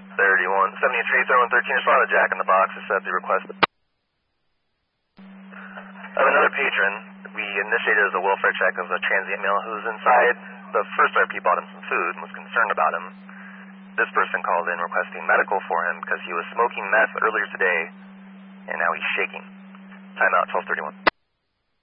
1231. 733113, respond to Jack in the Box, accept the request. I have another patron. We initiated as a welfare check of a transient male who was inside. The first RP bought him some food and was concerned about him. This person called in requesting medical for him because he was smoking meth earlier today, and now he's shaking. Timeout 1231.